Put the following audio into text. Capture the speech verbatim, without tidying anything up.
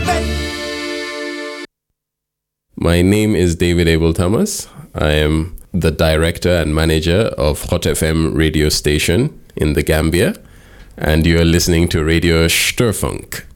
My name is David Abel Thomas. I am the director and manager of Hot F M radio station in the Gambia, and you are listening to Radio Störfunk.